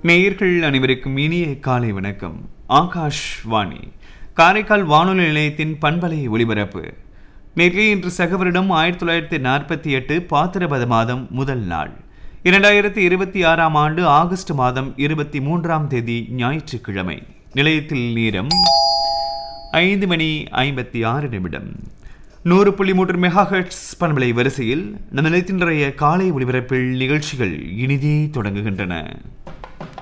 நேயர்கள் அனைவருக்கும் இனிய காலை வணக்கம். ஆகாஷ்வாணி காரைக்கால் வானொலி நிலையத்தின் பண்பலை ஒலிபரப்பு. நேற்று இன்று சகவரிடம் 1948 பாத்திரபத மாதம் முதல் நாள் 2026 ஆண்டு ஆகஸ்ட் மாதம் 23ஆம் தேதி ஞாயிற்றுக்கிழமை. நிலையத்தில் நேரம் 5:56. 100.3 மெகாஹெர்ட்ஸ் பண்பலை வரிசையில் நம்ம நிலையத்தின் காலை ஒலிபரப்பில் நிகழ்ச்சிகள் இனிதே தொடங்குகின்றன.